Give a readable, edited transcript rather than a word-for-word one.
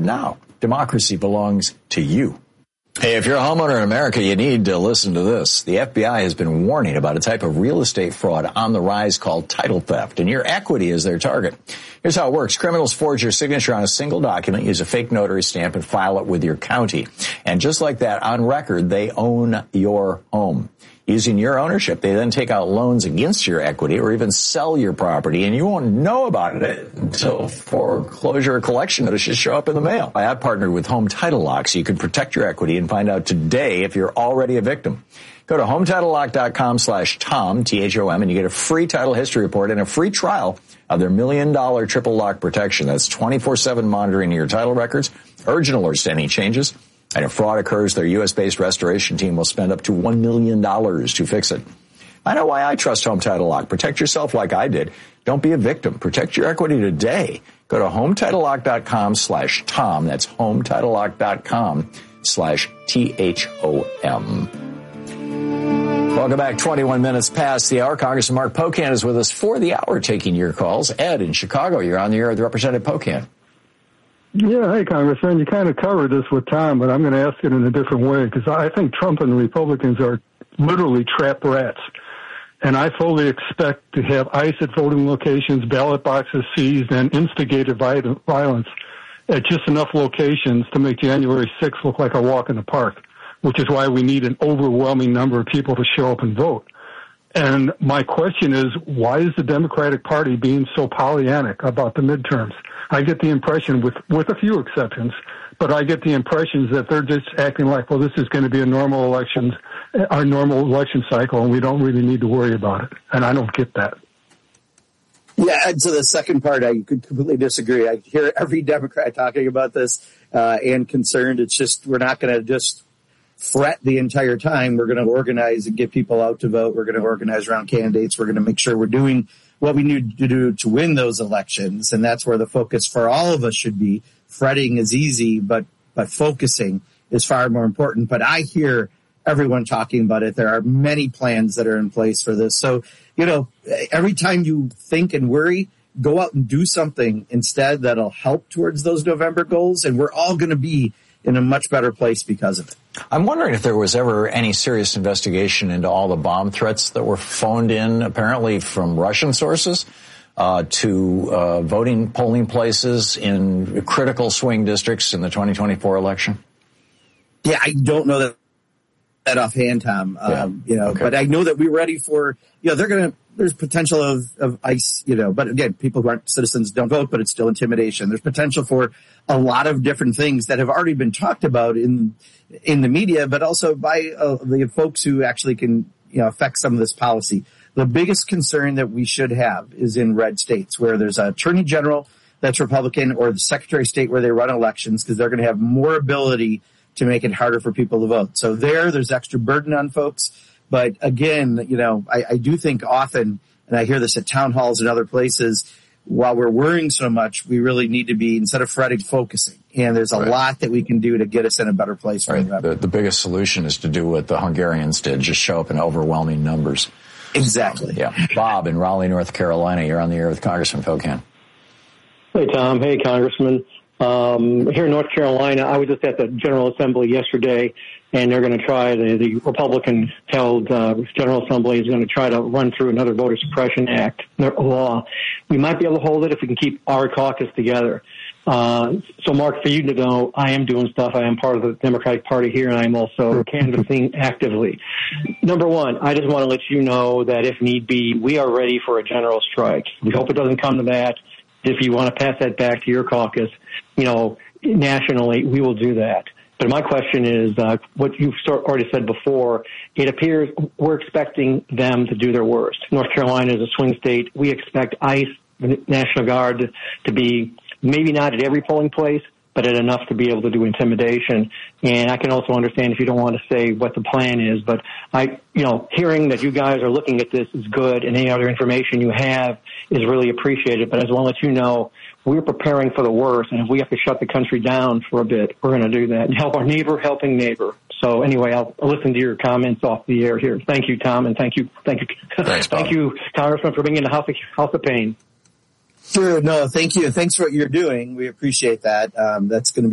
now. Democracy belongs to you. Hey, if you're a homeowner in America, you need to listen to this. The FBI has been warning about a type of real estate fraud on the rise called title theft, and your equity is their target. Here's how it works. Criminals forge your signature on a single document, use a fake notary stamp, and file it with your county. And just like that, on record, they own your home. Using your ownership, they then take out loans against your equity or even sell your property, and you won't know about it until foreclosure or collection notices show up in the mail. I have partnered with Home Title Lock so you can protect your equity and find out today if you're already a victim. Go to HometitleLock.com/Tom, T-H-O-M, and you get a free title history report and a free trial of their $1 million triple lock protection. That's 24/7 monitoring of your title records, urgent alerts to any changes. And if fraud occurs, their U.S.-based restoration team will spend up to $1 million to fix it. I know why I trust Home Title Lock. Protect yourself like I did. Don't be a victim. Protect your equity today. Go to HometitleLock.com/Tom. That's HometitleLock.com/THOM. Welcome back. 21 minutes past the hour. Congressman Mark Pocan is with us for the hour taking your calls. Ed in Chicago, you're on the air with Representative Pocan. Yeah, hey, Congressman, you kind of covered this with Tom, but I'm going to ask it in a different way because I think Trump and the Republicans are literally trap rats. And I fully expect to have ICE at voting locations, ballot boxes seized, and instigated violence at just enough locations to make January 6th look like a walk in the park, which is why we need an overwhelming number of people to show up and vote. And my question is, why is the Democratic Party being so Pollyannic about the midterms? I get the impression, with a few exceptions, but I get the impressions that they're just acting like, well, this is going to be our normal election cycle, and we don't really need to worry about it. And I don't get that. Yeah, and to the second part, I could completely disagree. I hear every Democrat talking about this and concerned. It's just we're not going to just fret the entire time. We're going to organize and get people out to vote. We're going to organize around candidates. We're going to make sure we're doing what we need to do to win those elections. And that's where the focus for all of us should be. Fretting is easy, but focusing is far more important. But I hear everyone talking about it. There are many plans that are in place for this. So, every time you think and worry, go out and do something instead that'll help towards those November goals. And we're all going to be in a much better place because of it. I'm wondering if there was ever any serious investigation into all the bomb threats that were phoned in, apparently from Russian sources, to voting polling places in critical swing districts in the 2024 election. Yeah, I don't know that offhand, Tom. Okay. But I know that we're ready for, there's potential of ICE, but again, people who aren't citizens don't vote, but it's still intimidation. There's potential for a lot of different things that have already been talked about in the media, but also by the folks who actually can, affect some of this policy. The biggest concern that we should have is in red states where there's an attorney general that's Republican or the secretary of state where they run elections because they're going to have more ability to make it harder for people to vote. So there's extra burden on folks. But again, I do think often, and I hear this at town halls and other places, while we're worrying so much, we really need to be, instead of fretting, focusing. And there's a lot that we can do to get us in a better place. Right. The biggest solution is to do what the Hungarians did, just show up in overwhelming numbers. Exactly. Yeah. Bob in Raleigh, North Carolina, you're on the air with Congressman Pocan. Hey, Tom. Hey, Congressman. Here in North Carolina, I was just at the General Assembly yesterday, and they're going to try, the Republican-held General Assembly is going to try to run through another voter suppression act law. We might be able to hold it if we can keep our caucus together. So, Mark, for you to know, I am doing stuff. I am part of the Democratic Party here, and I'm also canvassing actively. Number one, I just want to let you know that if need be, we are ready for a general strike. We hope it doesn't come to that. If you want to pass that back to your caucus, nationally, we will do that. But my question is, what you've already said before, it appears we're expecting them to do their worst. North Carolina is a swing state. We expect ICE, the National Guard, to be maybe not at every polling place, but at enough to be able to do intimidation. And I can also understand if you don't want to say what the plan is, but hearing that you guys are looking at this is good, and any other information you have is really appreciated. But I just want to let you know, we're preparing for the worst, and if we have to shut the country down for a bit, we're going to do that and help our neighbor helping neighbor. So anyway, I'll listen to your comments off the air here. Thank you, Tom, and thank you, Thanks, thank you, Congressman, for being in the House of Pain. Sure. No, thank you. Thanks for what you're doing. We appreciate that. That's going to be